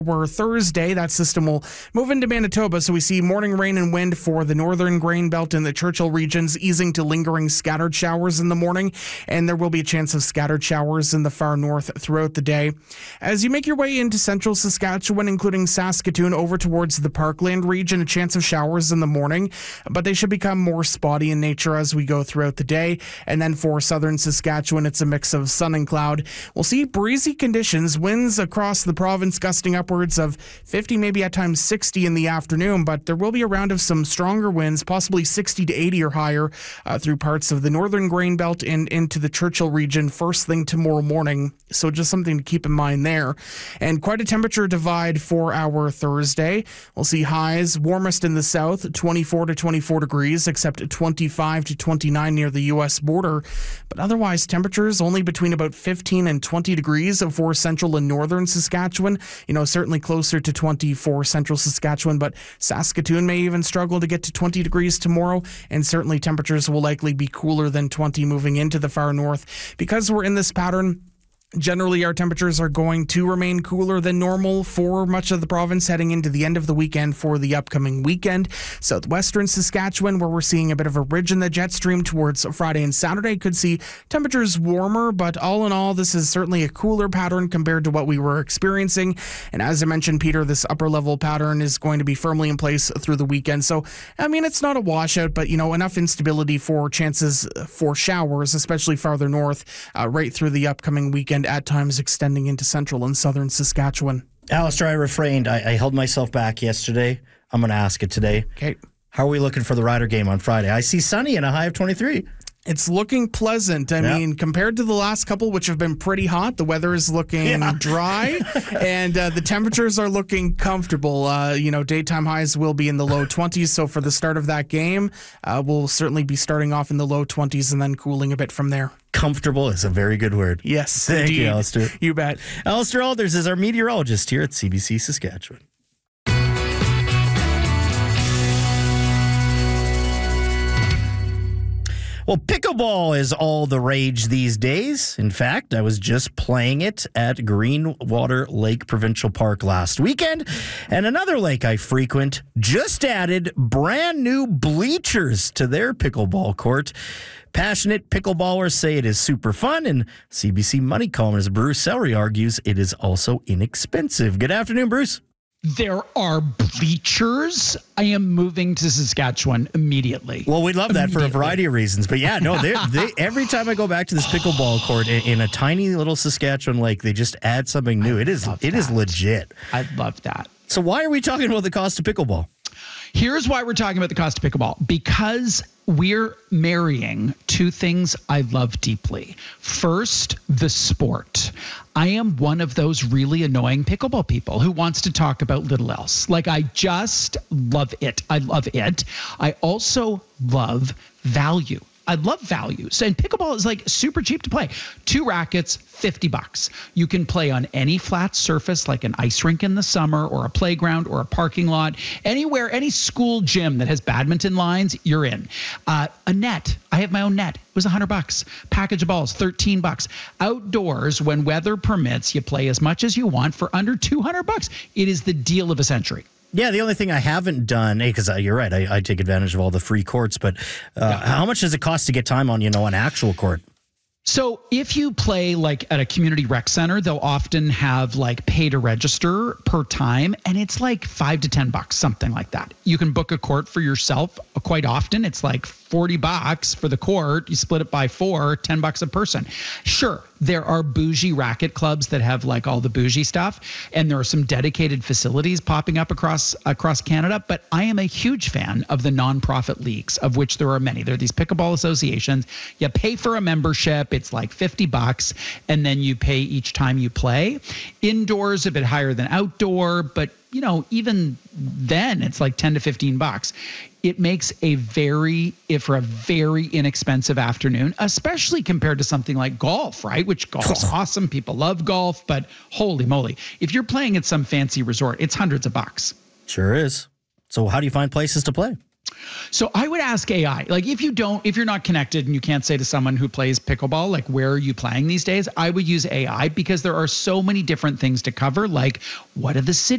We're Thursday. That system will move into Manitoba, so we see morning rain and wind for the northern grain belt in the Churchill regions, easing to lingering scattered showers in the morning, and there will be a chance of scattered showers in the far north throughout the day. As you make your way into central Saskatchewan, including Saskatoon, over towards the Parkland region, a chance of showers in the morning, but they should become more spotty in nature as we go throughout the day. And then for southern Saskatchewan, it's a mix of sun and cloud. We'll see breezy conditions, winds across the province gusting upwards of 50, maybe at times 60 in the afternoon, but there will be a round of some stronger winds, possibly 60 to 80 or higher through parts of the northern grain belt and into the Churchill region first thing tomorrow morning. So just something to keep in mind there. And quite a temperature divide for our Thursday. We'll see highs warmest in the south, 24 to 24 degrees, except 25 to 29 near the U.S. border. But otherwise, temperatures only between about 15 and 20 degrees for central and northern Saskatchewan. Certainly closer to 20 for central Saskatchewan, but Saskatoon may even struggle to get to 20 degrees tomorrow, and certainly temperatures will likely be cooler than 20 moving into the far north. Because we're in this pattern, generally, our temperatures are going to remain cooler than normal for much of the province heading into the end of the weekend for the upcoming weekend. Southwestern Saskatchewan, where we're seeing a bit of a ridge in the jet stream towards Friday and Saturday, could see temperatures warmer, but all in all, this is certainly a cooler pattern compared to what we were experiencing. And as I mentioned, Peter, this upper level pattern is going to be firmly in place through the weekend. So, it's not a washout, but, enough instability for chances for showers, especially farther north, right through the upcoming weekend, at times extending into central and southern Saskatchewan. Alistair, I refrained. I held myself back yesterday. I'm going to ask it today. Okay. How are we looking for the Rider game on Friday? I see sunny and a high of 23. It's looking pleasant. I mean, compared to the last couple, which have been pretty hot, the weather is looking dry, and the temperatures are looking comfortable. Daytime highs will be in the low 20s, so for the start of that game, we'll certainly be starting off in the low 20s and then cooling a bit from there. Comfortable is a very good word. Yes, Thank indeed. you, Alistair. You bet. Alistair Alders is our meteorologist here at CBC Saskatchewan. Well, pickleball is all the rage these days. In fact, I was just playing it at Greenwater Lake Provincial Park last weekend. And another lake I frequent just added brand new bleachers to their pickleball court. Passionate pickleballers say it is super fun, and CBC money columnist Bruce Sellery argues it is also inexpensive. Good afternoon, Bruce. There are bleachers. I am moving to Saskatchewan immediately. Well, we'd love that for a variety of reasons. But yeah, no, they every time I go back to this pickleball court in a tiny little Saskatchewan lake, they just add something new. It is legit. I love that. So why are we talking about the cost of pickleball? Here's why we're talking about the cost of pickleball. Because we're marrying two things I love deeply. First, the sport. I am one of those really annoying pickleball people who wants to talk about little else. Like, I just love it. I love it. I also love value. I love values. And pickleball is like super cheap to play. 2 rackets, $50. You can play on any flat surface like an ice rink in the summer or a playground or a parking lot. Anywhere, any school gym that has badminton lines, you're in. A net. I have my own net. It was $100. Package of balls, $13. Outdoors, when weather permits, you play as much as you want for under $200. It is the deal of a century. Yeah, the only thing I haven't done, because you're right, I take advantage of all the free courts, but how much does it cost to get time on, an actual court? So if you play like at a community rec center, they'll often have like pay to register per time, and it's like $5 to $10, something like that. You can book a court for yourself quite often. It's like $40 for the court. You split it by 4, $10 a person. Sure, there are bougie racket clubs that have like all the bougie stuff, and there are some dedicated facilities popping up across Canada. But I am a huge fan of the nonprofit leagues, of which there are many. There are these pickleball associations. You pay for a membership. It's like $50, and then you pay each time you play. Indoors a bit higher than outdoor, but even then it's like $10 to $15. It makes for a very inexpensive afternoon, especially compared to something like golf, right? Which golf is awesome. People love golf, but holy moly, if you're playing at some fancy resort, it's hundreds of bucks. Sure is. So how do you find places to play? So I would ask AI, like if you're not connected and you can't say to someone who plays pickleball, like, where are you playing these days? I would use AI because there are so many different things to cover. Like, what are the cities